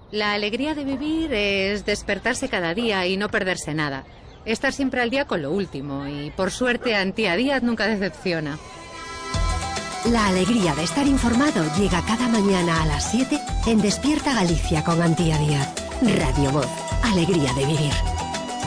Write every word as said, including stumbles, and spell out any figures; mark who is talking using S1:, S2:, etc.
S1: La alegría de vivir es despertarse cada día y no perderse nada. Estar siempre al día con lo último y, por suerte, Antía Díaz nunca decepciona.
S2: La alegría de estar informado llega cada mañana a las siete en Despierta Galicia con Antía Díaz. Radio Voz. Alegría de vivir.